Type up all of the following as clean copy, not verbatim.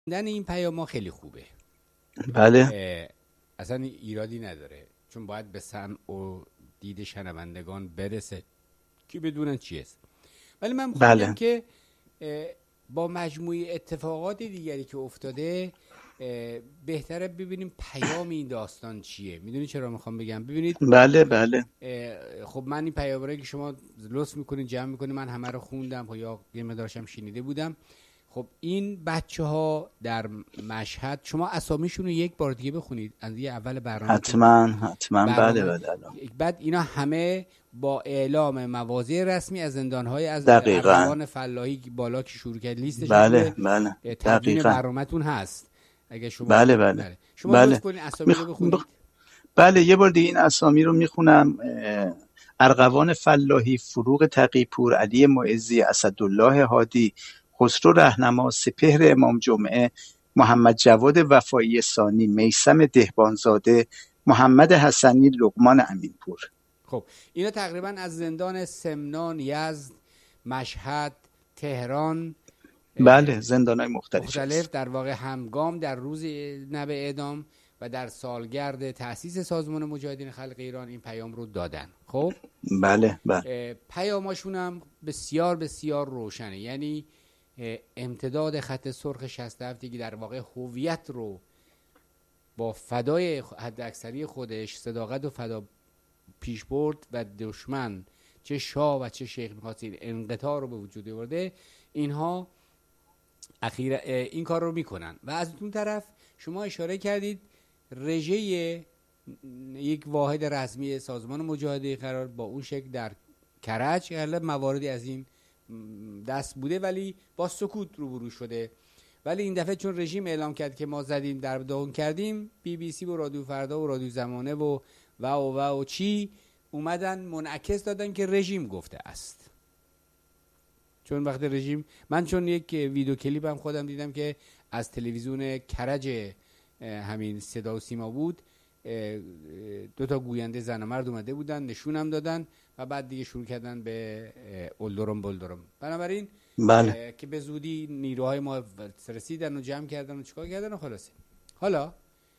این پیام خیلی خوبه. بله اصلا ایرادی نداره، چون باید به سمع و دید شنوندگان برسه که بدونن چی است. ولی من میخوام بگم که با مجموعه اتفاقات دیگری که افتاده بهتره ببینیم پیام این داستان چیه. میدونی چرا میخوام بگم؟ ببینید بله خب من این پیامایی که شما لطف میکنید جمع میکنید من همه رو خوندم یا یه مقدارشم شنیده بودم. خب این بچه ها در مشهد، شما اسامیشون رو یک بار دیگه بخونید از یه اول برنامه. حتما بله. بعد اینا همه با اعلام مواضع رسمی از زندانهای از ارغوان فلاحی بالا که شروع کرد لیستش بله تدوین برنامه‌تون هست. اگه شما بله. شما لطف کنید اسامی رو بخونید. بله یه بار دیگه این اسامی رو میخونم. ارغوان فلاحی، فروغ تقی‌پور، علی معزی، اسدالله هادی، خسرو رهنما، سپهر امام جمعه، محمد جواد وفایی ثانی، میثم دهبانزاده، محمد حسنی، لقمان امینپور. خب اینا تقریبا از زندان سمنان، یزد، مشهد، تهران، بله زندان‌های مختلف در واقع همگام در روز نبع اعدام و در سالگرد تأسیس سازمان مجاهدین خلق ایران این پیام رو دادن. خب بله پیاماشون هم بسیار بسیار روشنه، یعنی امتداد خط سرخ 67 که در واقع هویت رو با فدای حداکثری خودش، صداقت و فدا پیش برد و دشمن چه شاه و چه شیخ می‌خواست انقطاع رو به وجود آورده، اینها اخیرا این کار رو میکنن. و از اون طرف شما اشاره کردید رژه یک واحد رسمی سازمان مجاهده قرار با اون شکل در کرج، مواردی از این دست بوده ولی با سکوت روبرو شده. ولی این دفعه چون رژیم اعلام کرد که ما زدیم در داغون کردیم، BBC و رادیو فردا و رادیو زمانه و چی اومدن منعکس دادن که رژیم گفته است. چون وقت رژیم، من چون یک ویدیو کلیپ هم خودم دیدم که از تلویزیون کرج همین صدا و سیما بود، 2 گوینده زن و مرد اومده بودن نشونم دادن و بعد دیگه شروع کردن به اولدرم بلدرم. بنابراین بله که به زودی نیروهای ما رسیدن و جمع کردن و چیکار کردن و خلاصه. حالا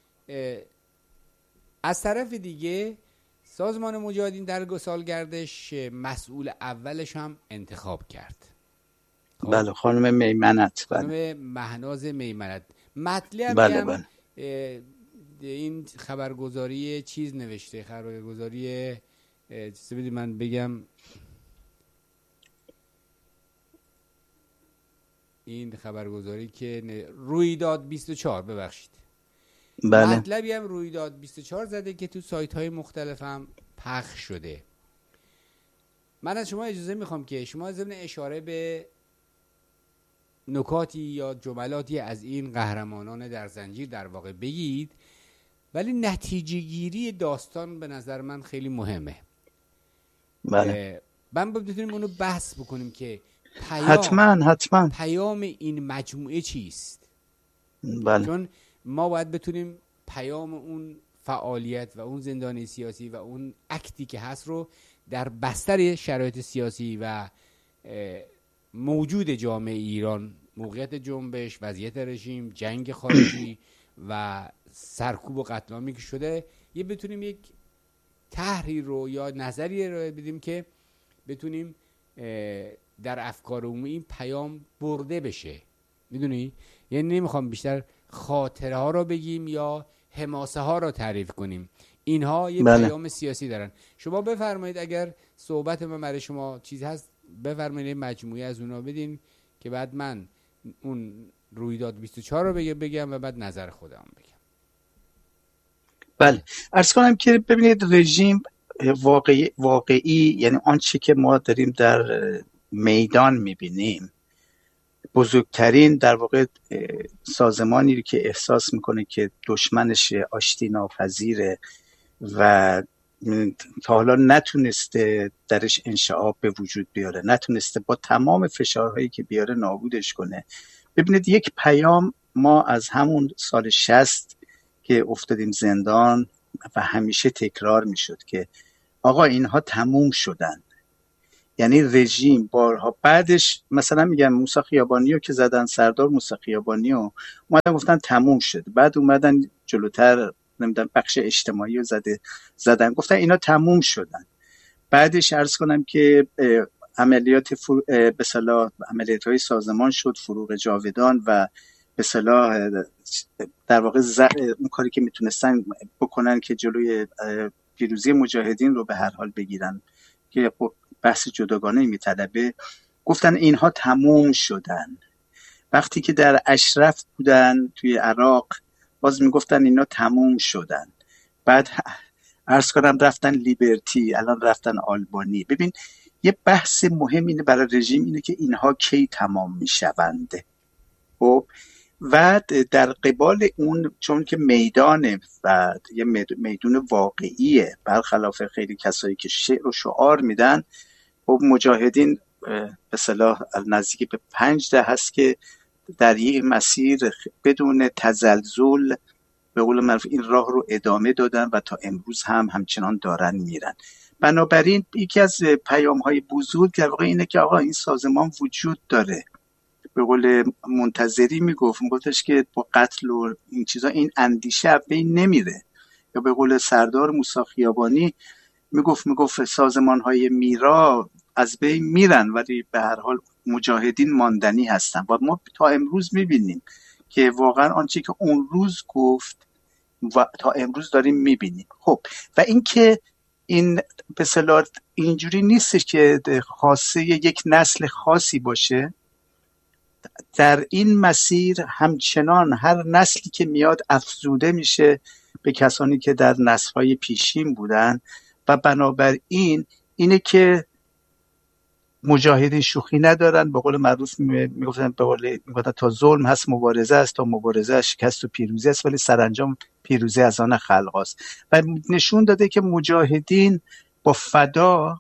از طرف دیگه سازمان مجاهدین در سالگردش مسئول اولش هم انتخاب کرد. بله خانم میمنت، خانم مهناز میمنت. مطلب بله این خبرگزاری چیز نوشته، خبرگزاری چیزی بدید من بگم، این خبرگزاری که رویداد 24 ببخشید، بله مطلبی هم رویداد 24 زده که تو سایت های مختلف هم پخش شده. من از شما اجازه میخوام که شما ضمن اشاره به نکاتی یا جملاتی از این قهرمانان در زنجیر در واقع بگید، ولی نتیجه گیری داستان به نظر من خیلی مهمه. بله من بتونیم اونو بحث بکنیم که حتما پیام این مجموعه چیست. بله. چون ما باید بتونیم پیام اون فعالیت و اون زندانی سیاسی و اون اکتی که هست رو در بستر شرایط سیاسی و موجود جامعه ایران، موقعیت جنبش، وضعیت رژیم، جنگ خارجی و سرکوب و قتل عامی که شده، یه بتونیم یک تحریر رو یا نظری رو بدیم که بتونیم در افکار عمومی این پیام برده بشه. میدونی؟ یعنی نمیخوام بیشتر خاطره ها رو بگیم یا حماسه ها رو تعریف کنیم، اینها یه پیام سیاسی دارن. شما بفرمایید اگر صحبت من برای شما چیز هست بفرمایید مجموعه از اونا بدین که بعد من اون رویداد 24 رو بگم و بعد نظر خودم بگم. بله عرض کنم که ببینید رژیم واقعی یعنی آنچه که ما داریم در میدان میبینیم، بزرگترین در واقع سازمانی که احساس میکنه که دشمنش آشتی ناپذیره و تا حالا نتونسته درش انشعاب به وجود بیاره، نتونسته با تمام فشارهایی که بیاره نابودش کنه. ببینید یک پیام ما از همون سال 60 که افتادیم زندان و همیشه تکرار میشد که آقا اینها تموم شدن، یعنی رژیم بارها بعدش مثلا میگم موسی خیابانی رو که زدن، سردار موسی خیابانی رو اومدن گفتن تموم شد، بعد اومدن جلوتر نمیدونم بخش اجتماعی رو زدن گفتن اینا تموم شدن. بعدش عرض کنم که عملیات به اصطلاح عملیات‌های سازمان شد، فروغ جاودان و به اصطلاح در واقع اون کاری که میتونستن بکنن که جلوی پیروزی مجاهدین رو به هر حال بگیرن که بحث جداگانه میطلبه، گفتن اینها تموم شدن. وقتی که در اشرف بودن توی عراق باز میگفتن اینا تموم شدن. بعد عرض کنم رفتن لیبرتی، الان رفتن آلبانی. ببین یه بحث مهم اینه برای رژیم اینه که اینها کی تمام میشوند. خب و در قبال اون چون که میدانه و یه میدون واقعیه، برخلاف خیلی کسایی که شعر و شعار میدن، خب مجاهدین به اصطلاح نزدیک به 5 دهه هست که در یک مسیر بدون تزلزل به قول معروف این راه رو ادامه دادن و تا امروز هم همچنان دارن میرن. بنابراین یکی از پیام‌های بزرگ در واقع اینه که آقا این سازمان وجود داره. به قول منتظری میگفتش که با قتل و این چیزا این اندیشه بین نمیره، یا به قول سردار موسی خیابانی میگفت سازمان‌های میرا از بین میرن ولی به هر حال مجاهدین ماندنی هستن. و ما تا امروز میبینیم که واقعا آنچه که اون روز گفت و تا امروز داریم میبینیم. خب و این که این به اصطلاح اینجوری نیستش که خاصه یک نسل خاصی باشه. در این مسیر همچنان هر نسلی که میاد افزوده میشه به کسانی که در نسل‌های پیشین بودن و بنابراین اینه که مجاهدین شوخی ندارن. به قول معروف میگفتن تا ظلم هست مبارزه است، تا مبارزه شکست و پیروزی است، ولی سرانجام پیروزی از آن خلق است. و نشون داده که مجاهدین با فدا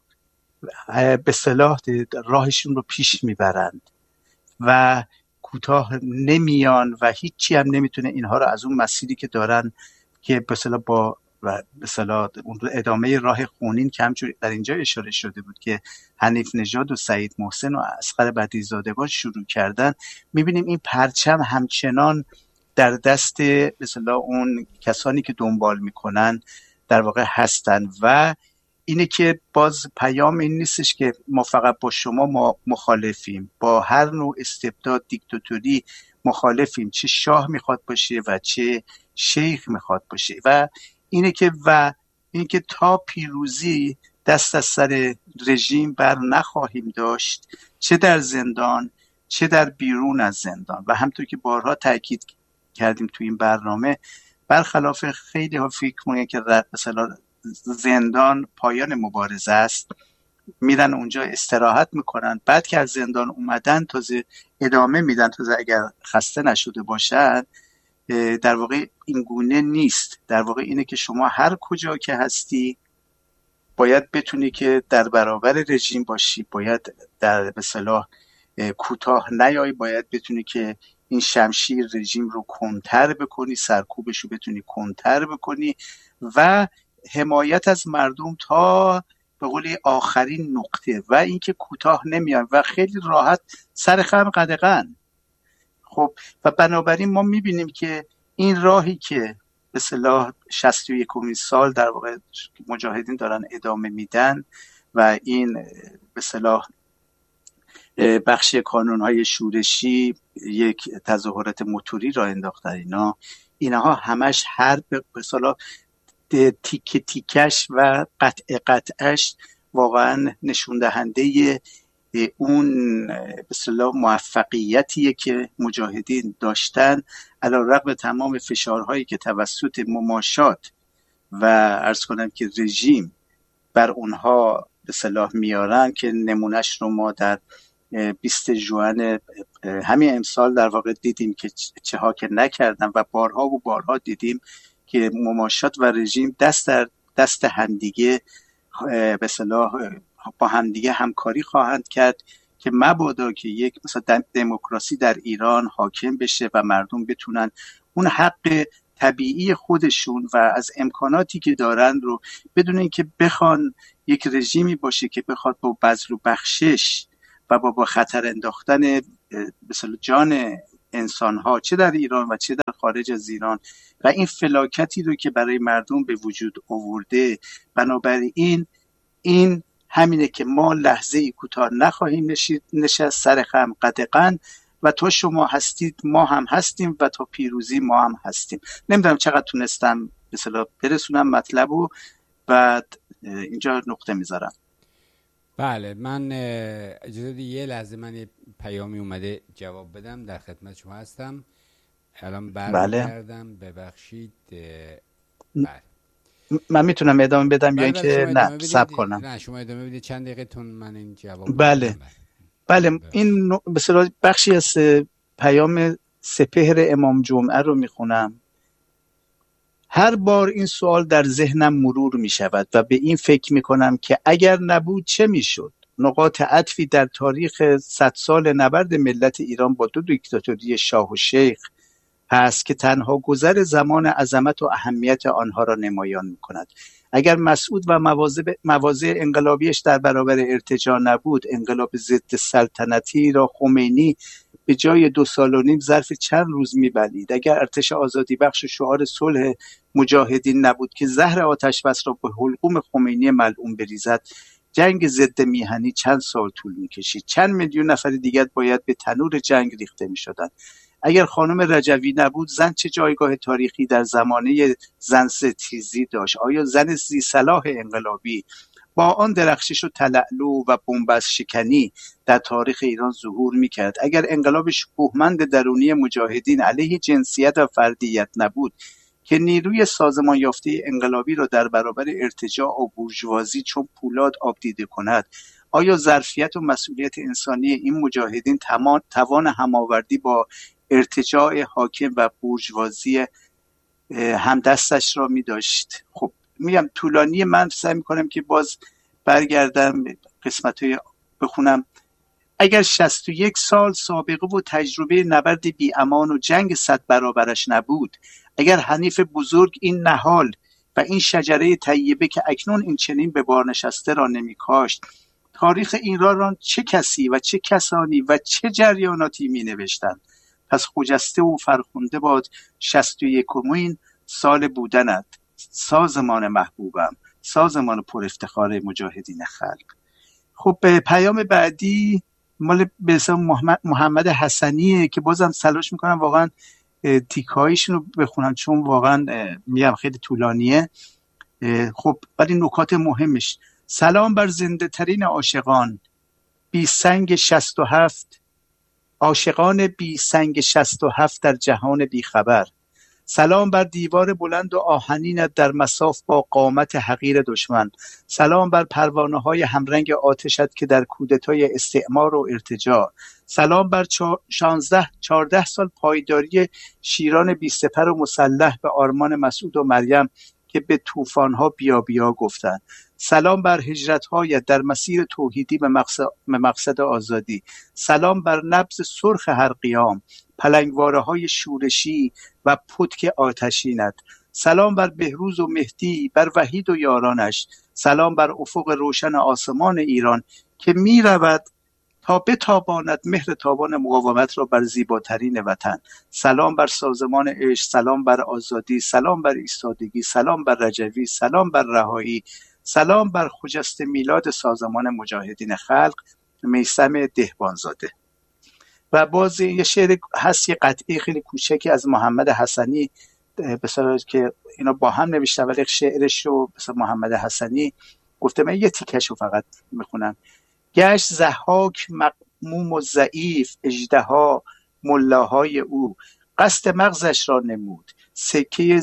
به اصطلاح راهشون رو پیش میبرند و کوتاه نمیان و هیچی هم نمیتونه اینها رو از اون مسیری که دارن که به اصطلاح با و به اصطلاح اون ادامه راه خونین که همچون در اینجا اشاره شده بود که حنیف نژاد و سعید محسن و اصغر بدیعی‌زادگان شروع کردن، میبینیم این پرچم همچنان در دست به اصطلاح اون کسانی که دنبال میکنن در واقع هستن. و اینه که باز پیام این نیستش که ما فقط با شما ما مخالفیم، با هر نوع استبداد دیکتاتوری مخالفیم، چه شاه میخواد باشه و چه شیخ میخواد باشه. و اینه که تا پیروزی دست از سر رژیم بر نخواهیم داشت، چه در زندان چه در بیرون از زندان. و همونطور که بارها تاکید کردیم تو این برنامه، برخلاف خیلی ها فکر میکنن که مثلا زندان پایان مبارزه است، میرن اونجا استراحت میکنن، بعد که از زندان اومدن تازه ادامه میدن، تازه اگر خسته نشده باشن. در واقع این گونه نیست. در واقع اینه که شما هر کجا که هستی باید بتونی که در برابر رژیم باشی، باید در به اصطلاح کوتاه نیای، باید بتونی که این شمشیر رژیم رو کنتر بکنی، سرکوبش رو بتونی کنتر بکنی و حمایت از مردم تا به قول آخرین نقطه، و اینکه کوتاه نمیان و خیلی راحت سر خم قدغن. خب و بنابراین ما میبینیم که این راهی که به اصطلاح 61 سال در واقع مجاهدین دارن ادامه میدن و این به اصطلاح بخشی کانونهای شورشی یک تظاهرات موتوری را انداختن، اینها همش هر به اصطلاح تیکه تیکش و قطعش واقعا نشون دهنده اون به اصطلاح موفقیتیه که مجاهدین داشتن علیرغم تمام فشارهایی که توسط مماشات و عرض کنم که رژیم بر اونها به اصطلاح میارن، که نمونهش رو ما در 20 ژوئن همین امسال در واقع دیدیم که چه ها که نکردن و بارها و بارها دیدیم که مماشات و رژیم دست در دست همدیگه به اصطلاح با همدیگه همکاری خواهند کرد که مبادا که یک مثلا دموکراسی در ایران حاکم بشه و مردم بتونن اون حق طبیعی خودشون و از امکاناتی که دارن رو بدون اینکه بخوان یک رژیمی باشه که بخواد با بذل و بخشش و با خطر انداختن مثلا جان انسان‌ها چه در ایران و چه در خارج از ایران و این فلاکتی رو که برای مردم به وجود آورده، بنابراین این همینه که ما لحظه‌ای کوتاه نخواهیم نشست سر خم قدغن و تا شما هستید ما هم هستیم و تا پیروزی ما هم هستیم. نمیدونم چقدر تونستم مثلا برسونم مطلب و بعد اینجا نقطه میذارم. بله، من اجازه بدید یه لحظه من یه پیامی اومده جواب بدم، در خدمت شما هستم. الان برمیگردم. ببخشید. بله من میتونم ادامه بدم یا اینکه نه صبر کنم؟ نه شما ادامه بدید، چند دقیقه تون من این جواب بله. این مثلا بخشی از پیام سپهر امام جمعه رو میخونم. هر بار این سوال در ذهنم مرور می شود و به این فکر می کنم که اگر نبود چه می شد؟ نقاط عطفی در تاریخ 100 سال نبرد ملت ایران با 2 دیکتاتوری شاه و شیخ هست که تنها گذر زمان عظمت و اهمیت آنها را نمایان می کند. اگر مسعود و مواضع انقلابیش در برابر ارتجاع نبود، انقلاب ضد سلطنتی را خمینی به جای 2.5 سال ظرف چند روز می‌بلید. اگر ارتش آزادی بخش و شعار صلح مجاهدین نبود که زهر آتش بس را به حلقوم خمینی ملعون بریزد، جنگ ضد میهنی چند سال طول می‌کشید. چند میلیون نفر دیگر باید به تنور جنگ ریخته می‌شدند. اگر خانم رجوی نبود، زن چه جایگاه تاریخی در زمانه زن ستیزی داشت؟ آیا زن ذی صلاح انقلابی با آن درخشش و تلألؤ و بنبست شکنی در تاریخ ایران ظهور میکرد؟ اگر انقلاب شکوهمند درونی مجاهدین علیه جنسیت و فردیت نبود که نیروی سازمان یافته انقلابی را در برابر ارتجاع و بورژوازی چون پولاد آب دیده کند، آیا ظرفیت و مسئولیت انسانی این مجاهدین توان هماوردی با ارتجاع حاکم و بورژوازی همدستش را می داشت؟ خب میگم طولانی، من سعی میکنم که باز برگردم قسمت‌های بخونم. اگر 61 سال سابقه و تجربه نبرد بی امان و جنگ 100 برابرش نبود، اگر حنیف بزرگ این نهال و این شجره طیبه که اکنون این چنین به بار نشسته را نمی کاشت، تاریخ ایران را چه کسی و چه کسانی و چه جریاناتی می نوشتند؟ پس خجسته و فرخنده باد 61مین سال بودنت، سازمان محبوبم، سازمان پر افتخار مجاهدین خلق. خب به پیام بعدی مال به اسم محمد حسنیه که بازم تلاش میکنم واقعا تیکایشون رو بخونم چون واقعا میگم خیلی طولانیه. خب ولی نکات مهمش: سلام بر زنده ترین عاشقان بی سنگ 67، عاشقان بی سنگ 67 در جهان بی خبر. سلام بر دیوار بلند و آهنینت در مصاف با قامت حقیر دشمن. سلام بر پروانه‌های همرنگ آتشت که در کودتای استعمار و ارتجاع. سلام بر 14 سال پایداری شیران بی سپر و مسلح به آرمان مسعود و مریم که به طوفان‌ها بیا بیا گفتند. سلام بر هجرت‌هایت در مسیر توحیدی به مقصد آزادی. سلام بر نبض سرخ هر قیام، پلنگواره‌های شورشی و پتک آتشینت. سلام بر بهروز و مهدی، بر وحید و یارانش. سلام بر افق روشن آسمان ایران که می رود تا بتاباند مهر تابان مقاومت را بر زیباترین وطن. سلام بر سازمان عشق، سلام بر آزادی، سلام بر ایستادگی، سلام بر رجوی، سلام بر رهایی، سلام بر خجسته میلاد سازمان مجاهدین خلق، میثم دهبانزاده. و باز یه شعر هست، یه قطعه خیلی کوچکی از محمد حسنی بسیار که اینا با هم نوشتن ولی شعرش رو مثلا محمد حسنی گفته. من یه تیکش رو فقط میخونم. گشت ضحاک مغموم و ضعیف، اژدها ملاهای او قصد مغزش را نمود. سکه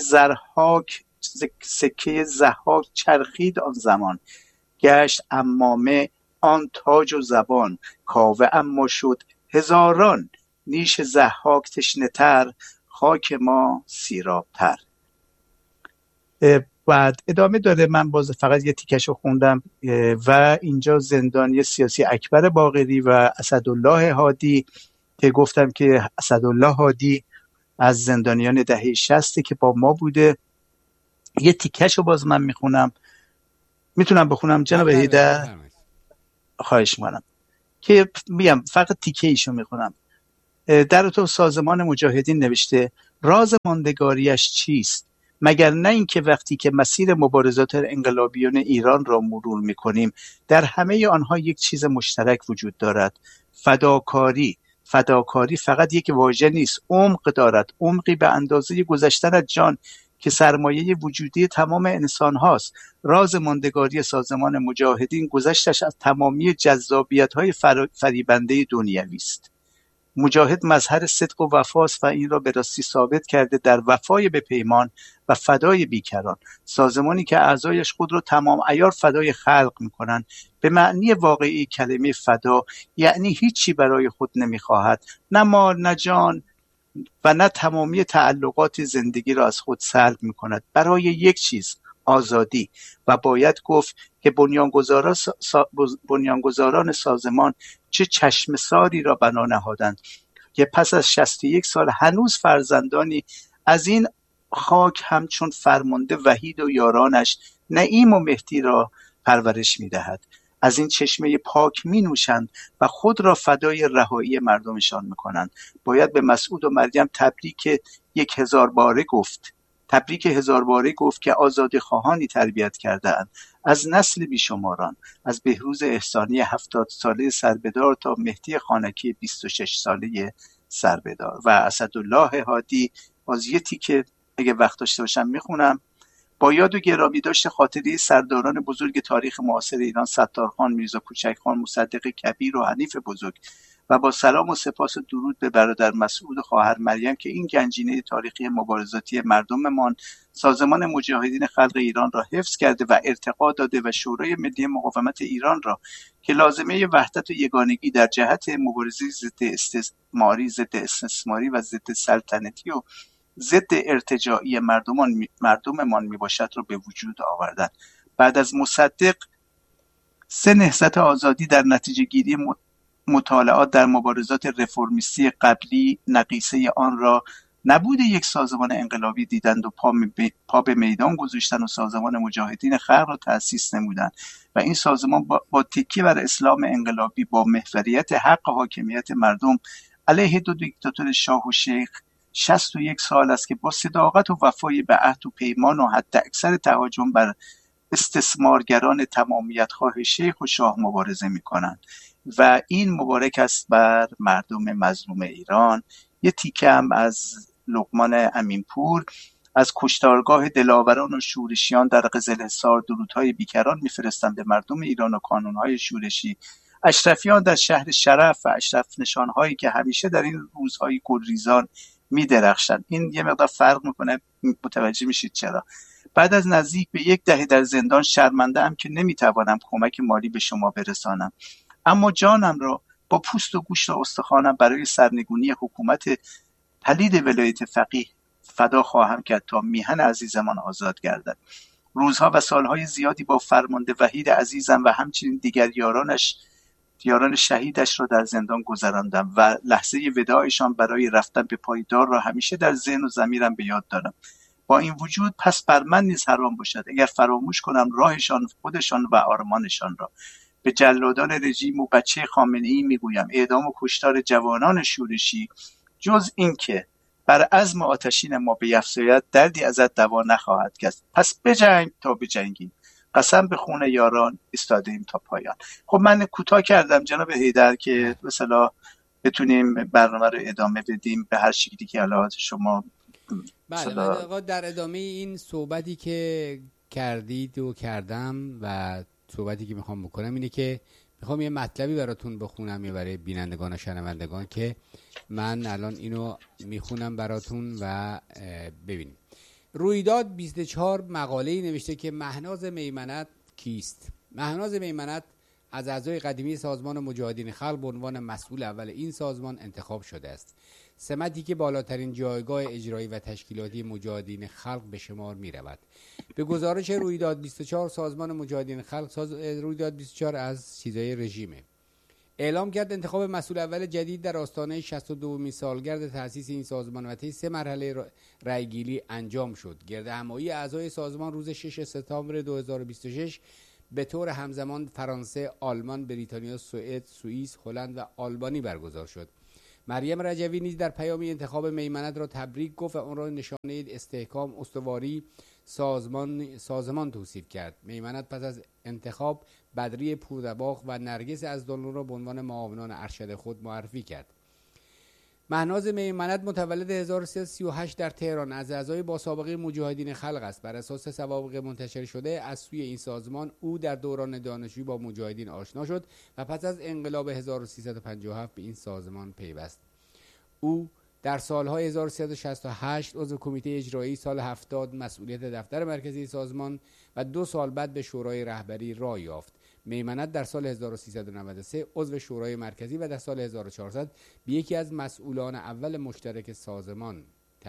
ضحاک چرخید آن زمان، گشت عمامه آن تاج و زبان. کاوه اما شد هزاران، نیش ضحاک تشنه‌تر، خاک ما سیراب‌تر. بعد ادامه داره، من باز فقط یه تیکشو خوندم. و اینجا زندانی سیاسی اکبر باقری و اسدالله هادی که گفتم که اسدالله هادی از زندانیان دهه 60 که با ما بوده. یه تیکه‌شو باز من میخونم، میتونم بخونم جناب حیدر؟ خواهش میکنم که میگم فقط تیکه ایشو میخونم. در تو سازمان مجاهدین نوشته راز ماندگاریش چیست؟ مگر نه اینکه وقتی که مسیر مبارزات انقلابیون ایران را مرور میکنیم در همه آنها یک چیز مشترک وجود دارد: فداکاری. فداکاری فقط یک واژه نیست، عمق دارد، عمقی به اندازه گذشتن از جان که سرمایه وجودی تمام انسان هاست. راز ماندگاری سازمان مجاهدین گذشتش از تمامی جذابیت های فریبنده دنیوی است. مجاهد مظهر صدق و وفاست و این را به راستی ثابت کرده در وفای به پیمان و فدای بیکران. سازمانی که اعضایش خود را تمام عیار فدای خلق می‌کنند، به معنی واقعی کلمه فدا یعنی هیچی برای خود نمی‌خواهد، نه مال، نه جان و نه تمامی تعلقات زندگی را از خود سلب می‌کند برای یک چیز: آزادی. و باید گفت که بنیانگذاران سازمان چه چشمساری را بنا نهادند که پس از 61 سال هنوز فرزندانی از این خاک همچون فرمانده وحید و یارانش نعیم و مهدی را پرورش می‌دهد. از این چشمه پاک می‌نوشند و خود را فدای رهایی مردمشان می‌کنند. باید به مسعود و مریم تبریک 1000 باره گفت. تبریک 1000 باره گفت که آزادی خواهانی تربیت کرده‌اند، از نسل بیشماران، از بهروز احسانی 70 ساله سربدار تا مهدی خانکی 26 ساله سربدار. و اسدالله هادی، باز یه تیکه اگه وقت داشته باشم میخونم. با یاد و گرامی داشته خاطره سرداران بزرگ تاریخ معاصر ایران، ستارخان، میرزا کوچکخان، مصدق کبیر و حنیف بزرگ، و با سلام و سپاس و درود به برادر مسعود و خواهر مریم که این گنجینه تاریخی مبارزاتی مردممان سازمان مجاهدین خلق ایران را حفظ کرده و ارتقا داده و شورای ملی مقاومت ایران را که لازمه وحدت و یگانگی در جهت مبارزه ضد استثماری و ضد سلطنتی و ضد ارتجاعی مردممان میباشد را به وجود آوردند. بعد از مصدق 3 نهضت آزادی در نتیجه گیری مطالعات در مبارزات رفرمیستی قبلی نقیصه آن را نبود یک سازمان انقلابی دیدند و پا به میدان گذاشتند و سازمان مجاهدین خلق را تأسیس نمودند و این سازمان با تکیه بر اسلام انقلابی با محوریت حق و حاکمیت مردم علیه 2 دیکتاتور شاه و شیخ 61 سال است که با صداقت و وفای به عهد و پیمان و حد اکثر تهاجم بر استثمارگران تمامیت‌خواه شیخ و شاه مبارزه می‌کنند و این مبارک است بر مردم مظلوم ایران. یه تیکه هم از لقمان امینپور: از کشتارگاه دلاوران و شورشیان در قزلحصار درودهای بیکران میفرستند به مردم ایران و کانونهای شورشی. اشرفیان در شهر شرف و اشرف نشانهایی که همیشه در این روزهای گلریزان میدرخشند. این یه مقدار فرق میکنه، متوجه میشید چرا. بعد از نزدیک به 10 دهه در زندان شرمنده ام که نمیتوانم کمک مالی به شما برسانم، اما جانم را با پوست و گوشت و استخوانم برای سرنگونی حکومت پلید ولایت فقیه فدا خواهم کرد تا میهن عزیزمان آزاد گردد. روزها و سالهای زیادی با فرمانده وحید عزیزم و همچنین دیگر یاران شهیدش را در زندان گذراندم و لحظه وداعشان برای رفتن به پایدار را همیشه در ذهن و ضمیرم به یاد دارم. با این وجود پس بر من نیز حرام باشد اگر فراموش کنم راهشان، خودشان و آرمانشان را. به جلادان رژیم و بچه خامنه‌ای میگویم اعدام و کشتار جوانان شورشی جز این که بر عزم آتشین ما بیفزاید دردی ازت دوا نخواهد کرد. پس بجنگ تا بجنگیم، قسم به خون یاران ایستادیم تا پایان. خب من کوتاه کردم جناب حیدر که مثلا بتونیم برنامه رو ادامه بدیم به هر شکلی که الان شما. بله من آقا در ادامه این صحبتی که کردید و کردم و صحبتی که میخوام بکنم اینه که میخوام یه مطلبی براتون بخونم یا برای بینندگان و شنوندگان که من الان اینو میخونم براتون و ببینیم. رویداد 24 مقاله‌ای نوشته که مهناز میمنت کیست؟ مهناز میمنت از اعضای قدیمی سازمان مجاهدین خلق به عنوان مسئول اول این سازمان انتخاب شده است. سمتی که بالاترین جایگاه اجرایی و تشکیلاتی مجاهدین خلق به شمار می رود. به گزارش رویداد 24 سازمان مجاهدین خلق رویداد 24 از چیزای رژیمه. اعلام کرد انتخاب مسئول اول جدید در آستانه 62مین سالگرد تأسیس این سازمان و طی 3 مرحله رأیگیری انجام شد. گردهمایی اعضای سازمان روز 6 سپتامبر 2026 به طور همزمان فرانسه، آلمان، بریتانیا، سوئد، سوئیس، هلند و آلبانی برگزار شد. مریم رجوی نیز در پیامی انتخاب میمنت را تبریک گفت و آن را نشانه استحکام استواری سازمان توصیف کرد. میمنت پس از انتخاب بدری پوردباغ و نرگس یزدانلو را به عنوان معاونان ارشد خود معرفی کرد. مهناز میمنت متولد 1338 در تهران از اعضای با سابقه مجاهدین خلق است. بر اساس سوابق منتشر شده از سوی این سازمان او در دوران دانشجویی با مجاهدین آشنا شد و پس از انقلاب 1357 به این سازمان پیوست. او در سالهای 1368 عضو کمیته اجرایی، سال 70 مسئولیت دفتر مرکزی سازمان و 2 سال بعد به شورای رهبری راه یافت. میمنت در سال 1393 عضو شورای مرکزی و در سال 1400 به یکی از مسئولان اول مشترک سازمان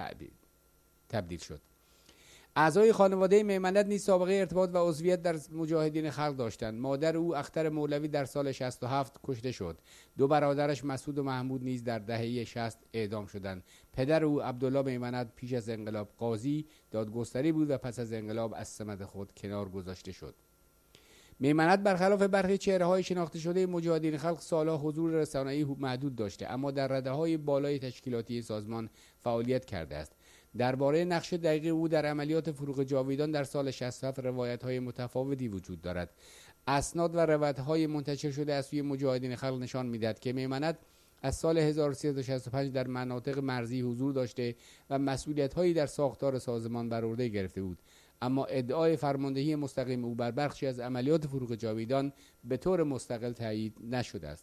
تبدیل شد. اعضای خانواده میمنت نیز سابقه ارتباط و عضویت در مجاهدین خلق داشتند. مادر او اختر مولوی در سال 67 کشته شد. 2 برادرش مسعود و محمود نیز در دهه 60 اعدام شدند. پدر او عبدالله میمنت پیش از انقلاب قاضی دادگستری بود و پس از انقلاب از سمت خود کنار گذاشته شد. میمنت برخلاف برخی چهره‌های شناخته شده مجاهدین خلق سالها حضور رسانه‌ای محدود داشته، اما در رده‌های بالای تشکیلاتی سازمان فعالیت کرده است. درباره نقش دقیق او در عملیات فروغ جاویدان در سال 67 روایت‌های متفاوتی وجود دارد. اسناد و روایت‌های منتشر شده از سوی مجاهدین خلق نشان می‌دهد که میمنت از سال 1365 در مناطق مرزی حضور داشته و مسئولیت‌هایی در ساختار سازمان بر عهده گرفته بود، اما ادعای فرماندهی مستقیم او بر بخشی از عملیات فروغ جاویدان به طور مستقل تایید نشده است.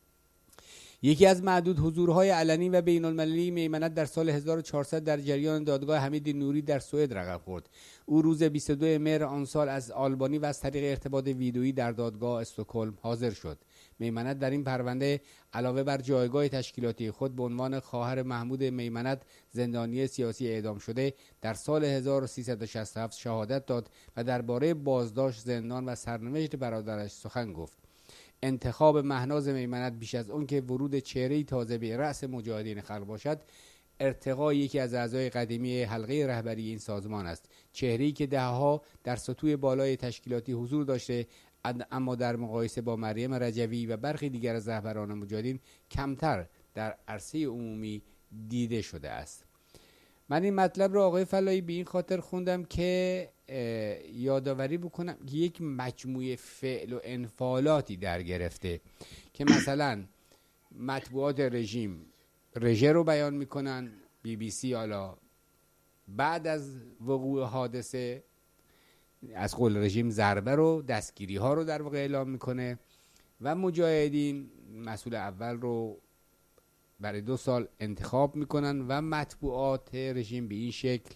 یکی از معدود حضورهای علنی و بین المللی میمنت در سال 1400 در جریان دادگاه حمید نوری در سوئد رقم خورد. او روز 22 مهر آن سال از آلبانی و از طریق ارتباط ویدئویی در دادگاه استکهلم حاضر شد. میمنت در این پرونده علاوه بر جایگاه تشکیلاتی خود به عنوان خواهر محمود میمنت زندانی سیاسی اعدام شده در سال 1367 شهادت داد و درباره بازداشت، زندان و سرنوشت برادرش سخن گفت. انتخاب مهناز میمنت بیش از اون که ورود چهره‌ای تازه به رأس مجاهدین خلق باشد، ارتقای یکی از اعضای قدیمی حلقه رهبری این سازمان است. چهره‌ای که دهها در سطوح بالای تشکیلاتی حضور داشته، اما در مقایسه با مریم رجوی و برخی دیگر از رهبران مجاهدین کمتر در عرصه عمومی دیده شده است. من این مطلب رو آقای فلایی به این خاطر خوندم که یادآوری بکنم که یک مجموعه فعل و انفعالاتی در گرفته که مثلا مطبوعات رژه رو بیان میکنن، BBC حالا بعد از وقوع حادثه از قول رژیم ضربه رو، دستگیری ها رو در واقع اعلام میکنه و مجاهدین مسئول اول رو برای 2 سال انتخاب میکنن و مطبوعات رژیم به این شکل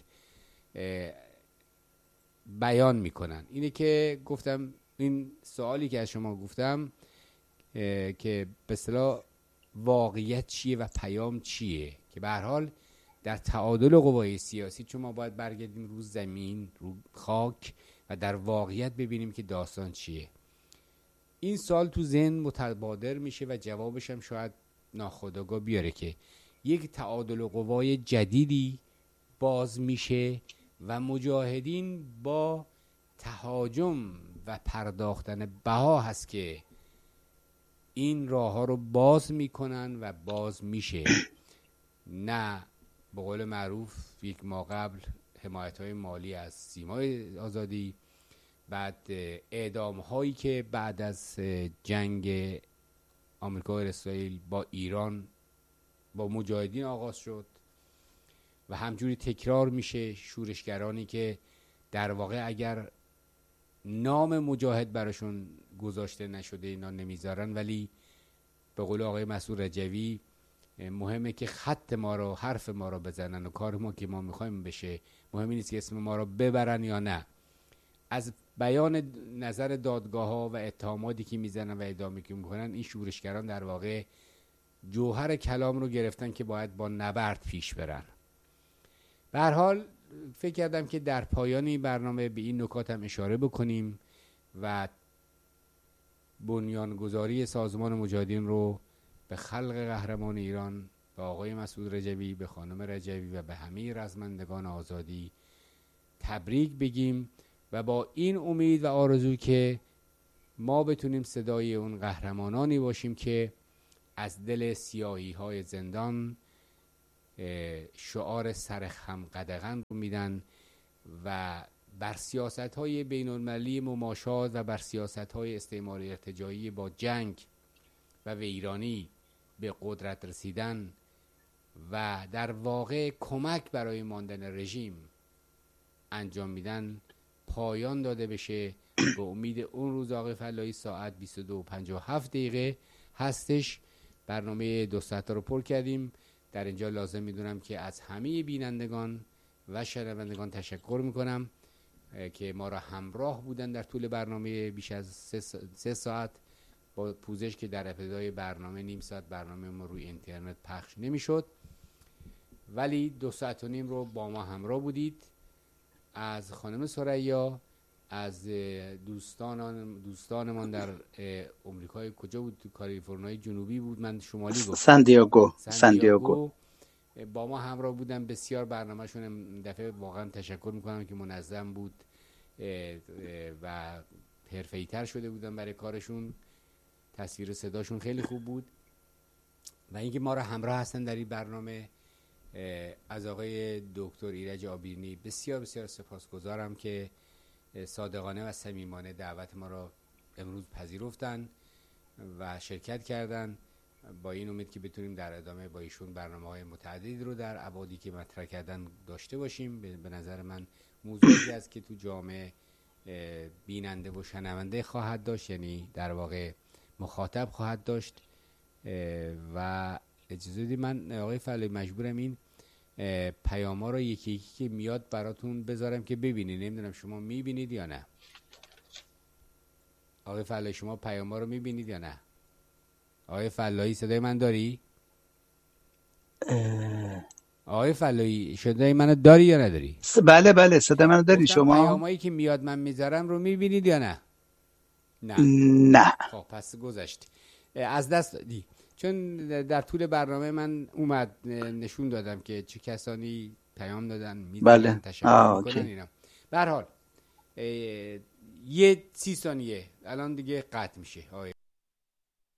بیان میکنن. اینه که گفتم این سوالی که از شما گفتم که به اصطلاح واقعیت چیه و پیام چیه، که به هر حال در تعادل قوای سیاسی چون ما باید برگردیم رو زمین، رو خاک و در واقعیت ببینیم که داستان چیه. این سال تو ذهن متبادر میشه و جوابش هم شاید ناخودآگاه بیاره که یک تعادل قوای جدیدی باز میشه و مجاهدین با تهاجم و پرداختن بها هست که این راه ها رو باز میکنن و باز میشه. نه به قول معروف 1 ماه قبل حمایت های مالی از سیمای آزادی، بعد اعدام هایی که بعد از جنگ آمریکا و اسرائیل با ایران با مجاهدین آغاز شد و همجوری تکرار میشه. شورشگرانی که در واقع اگر نام مجاهد براشون گذاشته نشده اینا نمیذارن، ولی به قول آقای مسعود رجوی مهمه که خط ما رو، حرف ما رو بزنن و کار ما که ما میخوایم بشه. مهمی نیست که اسم ما رو ببرن یا نه. از بیان نظر دادگاه ها و اتهاماتی که میزنن و ادعا که میکنن، این شورشگران در واقع جوهر کلام رو گرفتن که باید با نبرد پیش برن. به هر حال فکر کردم که در پایان این برنامه به این نکات هم اشاره بکنیم و بنیانگذاری سازمان مجاهدین رو به خلق قهرمان ایران، به آقای مسعود رجوی، به خانم رجوی و به همه رزمندگان آزادی تبریک بگیم و با این امید و آرزو که ما بتونیم صدای اون قهرمانانی باشیم که از دل سیاهی های زندان شعار سرخم قدغن رو میدن و بر سیاست های بین المللی مماشات و بر سیاست های استعماری ارتجاعی با جنگ و ویرانی به قدرت رسیدن و در واقع کمک برای ماندن رژیم انجام میدن پایان داده بشه. به امید اون روز آقای فلاحی ساعت 22:57 هستش. برنامه 2 ساعت رو پر کردیم. در اینجا لازم میدونم که از همه بینندگان و شنوندگان تشکر میکنم که ما را همراه بودن در طول برنامه بیش از 3 ساعت با پوزش که در ابتدای برنامه نیم ساعت برنامه ما روی اینترنت پخش نمیشد، ولی 2 ساعت و نیم رو با ما همراه بودید. از خانم ثریا، از دوستانمان در امریکای کجا بود؟ کالیفرنیای جنوبی بود، من شمالی گفتم، سندیاگو با ما همراه بودن. بسیار برنامه‌شون دفعه واقعا تشکر میکنم که منظم بود و حرفه‌ای‌تر شده بودن برای کارشون. تصویر صداشون خیلی خوب بود و اینکه ما را همراه هستن در این برنامه. از آقای دکتر ایرج آبینی بسیار بسیار سپاسگزارم که صادقانه و صمیمانه دعوت ما را امروز پذیرفتن و شرکت کردن، با این امید که بتونیم در ادامه با ایشون برنامه‌های متعددی رو در ابعادی که مطرح کردن داشته باشیم. به نظر من موضوعی است که تو جامعه بیننده و شنونده خواهد داشت، یعنی در واقع مخاطب خواهد داشت. و اجازه بدید من آقای فلاحی مجبورم این پیاما رو یکی یکی که میاد براتون بذارم که ببینید. نمیدونم شما میبینید یا نه. آقای فلاحی شما پیاما رو میبینید یا نه؟ آقای فلاحی صدای من داری؟ آقای فلاحی صدای منو داری یا نداری؟ بله بله صدای منو داری شما؟ پیامایی که میاد من میذارم رو میبینید یا نه؟ نه. خب پس گذشت، از دست دادی. چون در طول برنامه من اومد نشون دادم که چه کسانی پیام دادن، میدونن، تشکر میکنن اینا. به هر حال 30 ثانیه الان دیگه قطع میشه.